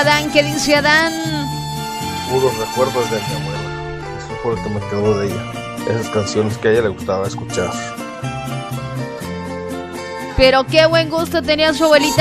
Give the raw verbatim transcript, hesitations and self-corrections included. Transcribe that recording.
Adán, ¿qué dice Adán? Puros recuerdos de mi abuela. Eso fue lo que me quedó de ella. Esas canciones que a ella le gustaba escuchar. Pero qué buen gusto tenía su abuelita.